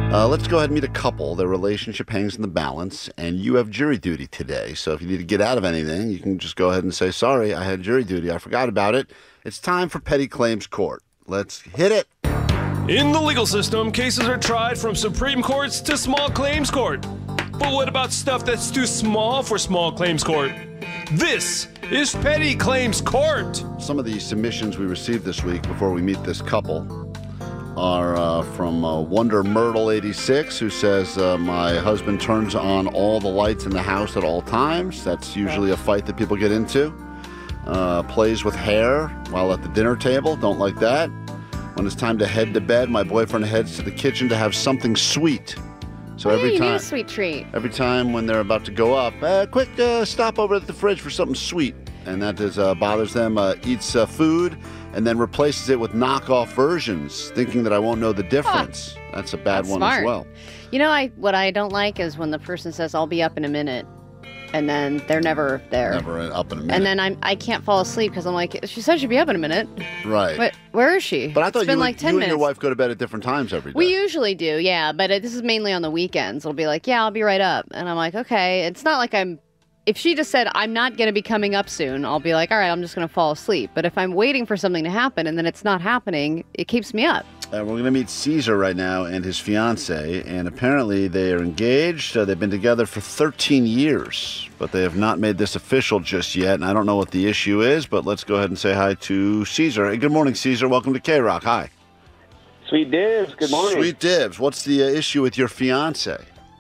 Let's go ahead and meet a couple. Their relationship hangs in the balance, and you have jury duty today. So if you need to get out of anything, you can just go ahead and say, sorry, I had jury duty. I forgot about it. It's time for Petty Claims Court. Let's hit it. In the legal system, cases are tried from Supreme Courts to small claims court. But what about stuff that's too small for small claims court? This is Petty Claims Court. Some of the submissions we received this week before we meet this couple are from Wonder Myrtle 86, who says, my husband turns on all the lights in the house at all times. That's usually a fight that people get into. Plays with hair while at the dinner table. Don't like that. When it's time to head to bed, my boyfriend heads to the kitchen to have something sweet. So you need a sweet treat. Every time when they're about to go up, quick stop over at the fridge for something sweet. And that is, bothers them. Eats food and then replaces it with knockoff versions, thinking that I won't know the difference. That's a bad one smart. as well. You know, what I don't like is when the person says, I'll be up in a minute, and then they're never there. Never up in a minute. And then I can't fall asleep because I'm like, she said she'd be up in a minute. Right. But where is she? But I thought it's been like 10 you minutes. and your wife go to bed at different times every day. We usually do, yeah. But this is mainly on the weekends. It'll be like, yeah, I'll be right up. And I'm like, okay. It's not like if she just said, I'm not going to be coming up soon, I'll be like, all right, I'm just going to fall asleep. But if I'm waiting for something to happen and then it's not happening, it keeps me up. We're going to meet Caesar right now and his fiance, and apparently they are engaged. They've been together for 13 years, but they have not made this official just yet, and I don't know what the issue is, but let's go ahead and say hi to Caesar. Hey, good morning, Caesar. Welcome to K-Rock. Hi. Sweet dibs. Good morning. Sweet dibs. What's the issue with your fiance?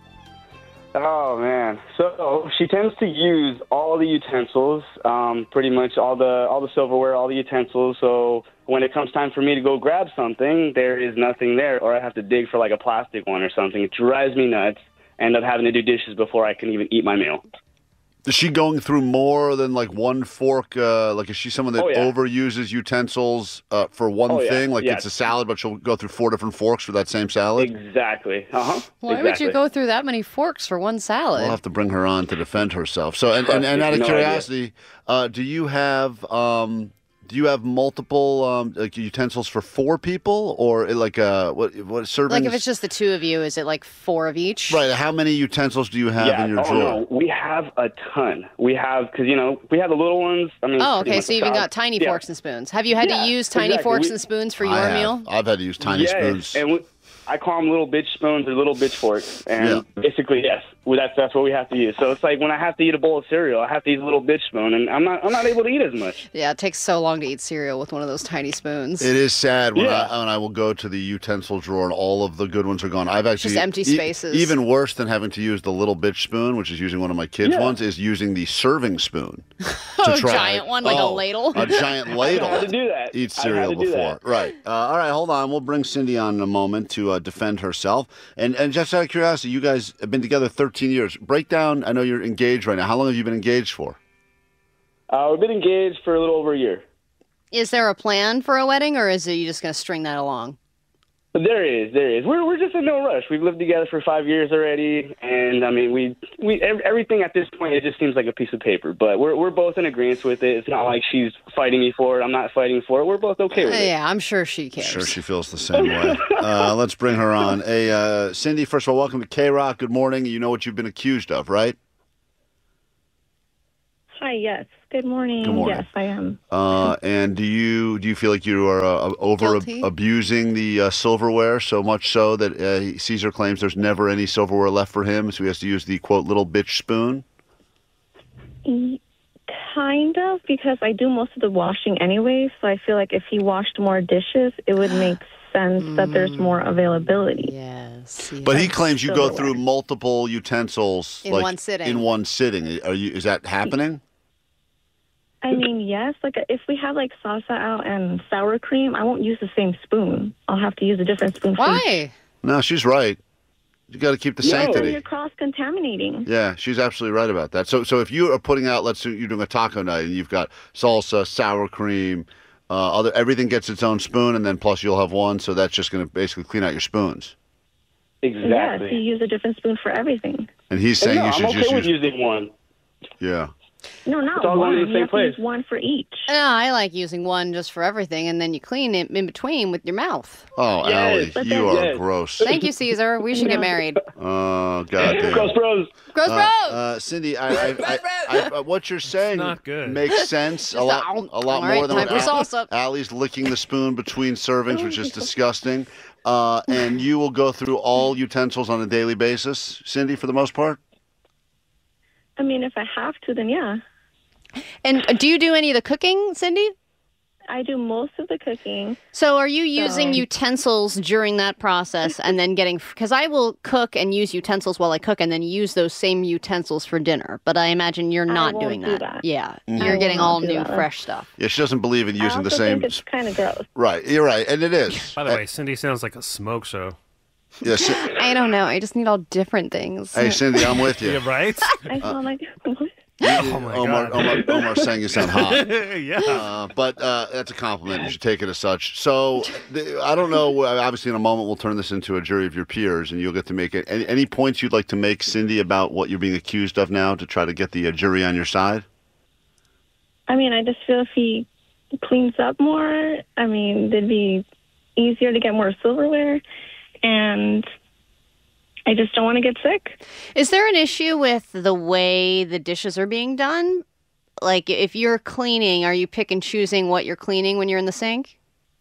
Oh, man. So she tends to use all the utensils, pretty much all the silverware, all the utensils. So when it comes time for me to go grab something, there is nothing there, or I have to dig for like a plastic one or something. It drives me nuts. I end up having to do dishes before I can even eat my meal. Is she going through more than like one fork? Like, is she someone that overuses utensils for one thing? Like, it's a salad, but she'll go through 4 different forks for that same salad? Exactly. Why would you go through that many forks for one salad? We'll have to bring her on to defend herself. So, and out of curiosity, do you have multiple utensils for 4 people, or like what servings? Like if it's just the 2 of you, is it like 4 of each? Right. How many utensils do you have in your drawer? No, we have a ton. We have, because we have the little ones. I mean, okay. So you even got tiny forks and spoons. Have you had to use tiny forks and spoons for your meal? I've had to use tiny spoons. And I call them little bitch spoons or little bitch forks, and basically, yes, that's what we have to use. So it's like when I have to eat a bowl of cereal, I have to use a little bitch spoon, and I'm not able to eat as much. Yeah, it takes so long to eat cereal with one of those tiny spoons. It is sad when I will go to the utensil drawer and all of the good ones are gone. I've actually just empty spaces. Even worse than having to use the little bitch spoon, which is using one of my kids' ones, is using the serving spoon. A giant one, like a ladle. A giant ladle. I had to do that. Eat cereal before. Right. All right, hold on. We'll bring Cindy on in a moment to defend herself. And just out of curiosity, you guys have been together 13 years. Break down, I know you're engaged right now. How long have you been engaged for? We've been engaged for a little over a year. Is there a plan for a wedding, or is it you just going to string that along? There is. We're just in no rush. We've lived together for 5 years already, and I mean, we everything at this point, it just seems like a piece of paper. But we're both in agreement with it. It's not like she's fighting me for it. I'm not fighting for it. We're both okay with it. Yeah, I'm sure she cares. Sure, she feels the same way. Let's bring her on. Hey, Cindy, first of all, welcome to K-Rock. Good morning. You know what you've been accused of, right? Hi, yes. Good morning. Good morning. Yes, I am. And do you feel like you are abusing the silverware so much so that Caesar claims there's never any silverware left for him, so he has to use the, quote, little bitch spoon? Kind of, because I do most of the washing anyway, so I feel like if he washed more dishes, it would make sense that there's more availability. Yes. But he claims you go through multiple utensils in one sitting. In one sitting. Is that happening? I mean, yes. Like if we have like salsa out and sour cream, I won't use the same spoon. I'll have to use a different spoon. Why? No, she's right. You got to keep the sanctity. You're cross-contaminating. Yeah, she's absolutely right about that. So if you are putting out, let's say you're doing a taco night and you've got salsa, sour cream, everything gets its own spoon, and then plus you'll have one, so that's just going to basically clean out your spoons. Exactly. Yes, you use a different spoon for everything. And he's saying you should I'm okay with using one. Yeah. No, not It's all one. going to the You same have to use place. one for each. No, I like using one just for everything, and then you clean it in between with your mouth. Oh, Yes, Allie, but you then- are Yes. gross. Thank you, Caesar. We should get No. married. Oh, goddamn. Gross Bros. Gross bros! Cindy, what you're saying not good. makes sense a lot All more right, than time what for salsa. Allie's licking the spoon between servings, which is disgusting. And you will go through all utensils on a daily basis, Cindy, for the most part? I mean, if I have to, then yeah. And do you do any of the cooking, Cindy? I do most of the cooking. So are you using So- utensils during that process and then getting, because I will cook and use utensils while I cook and then use those same utensils for dinner. But I imagine you're not won't doing do that. that. Yeah. I You're will getting not all do new, that. fresh stuff. Yeah, she doesn't believe in using I the also same. think it's kind of gross. Right, you're right, and it is. By the way, Cindy sounds like a smoke show. Yeah, I don't know. I just need all different things. hey, Cindy, I'm with you. Yeah, right? I sound like what? Oh my God. Omar saying you sound hot. Yeah. But that's a compliment. You should take it as such. So I don't know. Obviously, in a moment, we'll turn this into a jury of your peers, and you'll get to make it. Any points you'd like to make, Cindy, about what you're being accused of now to try to get the jury on your side? I mean, I just feel if he cleans up more, I mean, it'd be easier to get more silverware, and I just don't want to get sick. Is there an issue with the way the dishes are being done? Like, if you're cleaning, are you pick and choosing what you're cleaning when you're in the sink?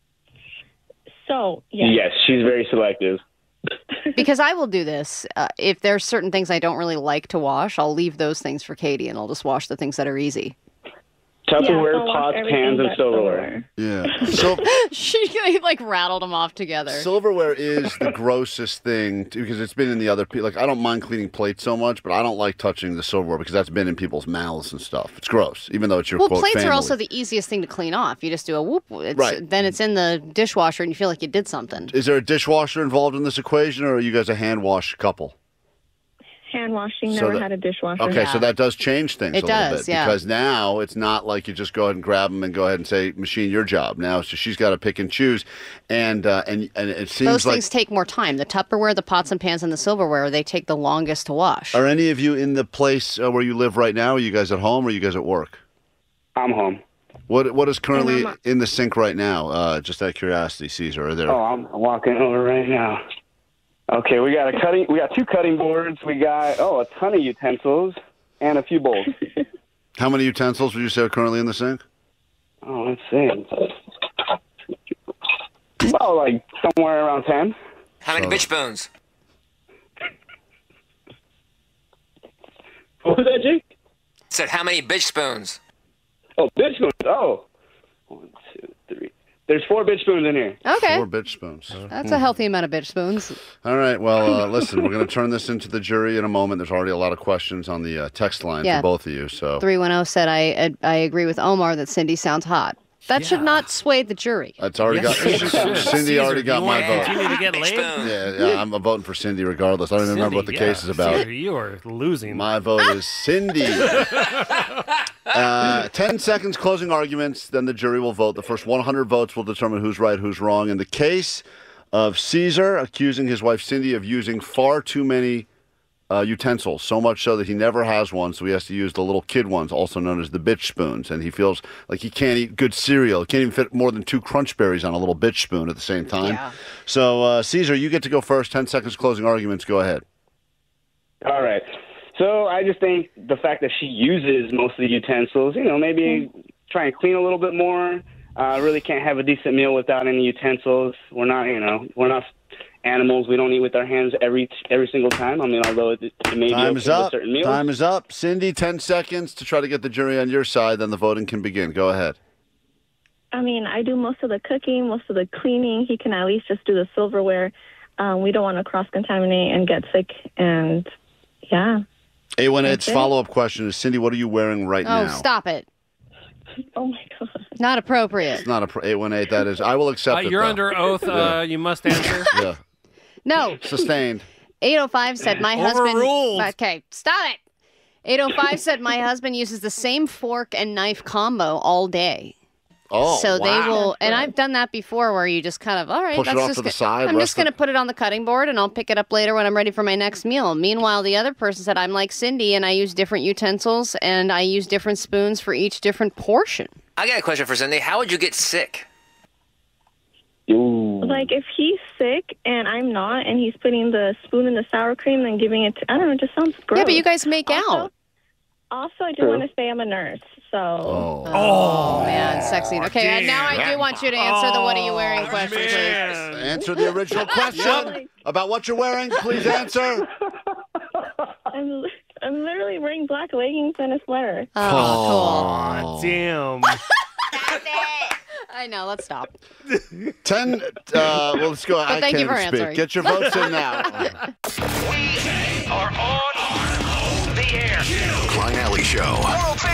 So, yes. Yes, she's very selective. Because I will do this. If there's certain things I don't really like to wash, I'll leave those things for Katie, and I'll just wash the things that are easy. Tupperware, so I'll wash pots, everything pans, and but silverware. Yeah. So She like rattled them off together. silverware is the grossest thing because it's been in the other. Like I don't mind cleaning plates so much, but I don't like touching the silverware because that's been in people's mouths and stuff. It's gross, even though it's your Well, quote plates family. are also the easiest thing to clean off. You just do a whoop. Right. Then it's in the dishwasher, and you feel like you did something. Is there a dishwasher involved in this equation, or are you guys a hand wash couple? Hand washing, So never that- had a dishwasher. Okay, Yeah. so that does change things It a little does, bit yeah. because now it's not like you just go ahead and grab them and go ahead and say, "Machine, your job." Now, so she's got to pick and choose, and it seems Those like. things take more time. The Tupperware, the pots and pans, and the silverware, they take the longest to wash. Are any of you in the place where you live right now? Are you guys at home or are you guys at work? I'm home. What is currently I'm- in the sink right now? Just out of curiosity, Caesar. Are there? Oh, I'm walking over right now. Okay, we got two cutting boards. We got a ton of utensils and a few bowls. How many utensils would you say are currently in the sink? Oh, let's see. Well, like somewhere around 10. How many bitch spoons? What was that, Jake? Said how many bitch spoons? Oh, bitch spoons. Oh. 1, 2, 3. There's 4 bitch spoons in here. Okay. 4 bitch spoons. That's a healthy amount of bitch spoons. All right. Well, listen, we're going to turn this into the jury in a moment. There's already a lot of questions on the text line Yeah. for both of you. So 310 said, I agree with Omar that Cindy sounds hot. That should not sway the jury. it's already Yes, got. you should. Cindy already got my You vote. continue to get Bitch laid? spoon. Yeah, I'm voting for Cindy regardless. I don't even remember what the Cindy, case is about. Caesar, you are losing. My vote is Cindy. 10 seconds closing arguments, then the jury will vote. The first 100 votes will determine who's right, who's wrong. In the case of Caesar accusing his wife Cindy of using far too many utensils, so much so that he never has one, so he has to use the little kid ones, also known as the bitch spoons. And he feels like he can't eat good cereal. He can't even fit more than 2 Crunch Berries on a little bitch spoon at the same time. Yeah. So, Caesar, you get to go first. 10 seconds closing arguments. Go ahead. All right. So I just think the fact that she uses most of the utensils, maybe try and clean a little bit more. Really can't have a decent meal without any utensils. We're not animals. We don't eat with our hands every single time. I mean, although it may be Time okay is with up. certain meals. Time is up. Cindy, 10 seconds to try to get the jury on your side. Then the voting can begin. Go ahead. I mean, I do most of the cooking, most of the cleaning. He can at least just do the silverware. We don't want to cross-contaminate and get sick. And, yeah. A18's Okay. follow-up question is, Cindy, what are you wearing right Oh, now? stop it. Oh, my God. Not appropriate. It's not a 818. That is. I will accept it. You're though. under oath. You must answer. Yeah. No. Sustained. 805 said my husband. Overruled. Okay, stop it. 805 said my husband uses the same fork and knife combo all day. Oh, So they wow. will, and I've done that before where you just kind of, all right, Push it that's off just to the go- side, I'm rest just going to it- put it on the cutting board and I'll pick it up later when I'm ready for my next meal. Meanwhile, the other person said, I'm like Cindy and I use different utensils and I use different spoons for each different portion. I got a question for Cindy. How would you get sick? Ooh. Like, if he's sick and I'm not, and he's putting the spoon in the sour cream and giving it to, I don't know, it just sounds gross. Yeah, but you guys make Also- out. Also, I do True. want to say I'm a nurse, so. Oh, man, sexy. Okay, and now I do want you to answer the what are you wearing question, please. Answer the original question about what you're wearing. Please answer. I'm literally wearing black leggings and a sweater. Oh, Damn. I know, let's stop. 10. Well, let's go. I thank you can't for speak. answering. Get your votes in now. We are on the air. Klein Alley Show.